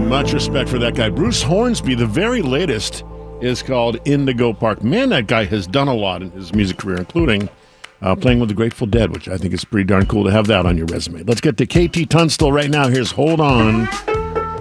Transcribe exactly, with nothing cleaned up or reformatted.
Much respect for that guy. Bruce Hornsby, the very latest, is called Indigo Park. Man, that guy has done a lot in his music career, including uh, playing with the Grateful Dead, which I think is pretty darn cool to have that on your resume. Let's get to K T Tunstall right now. Here's Hold On.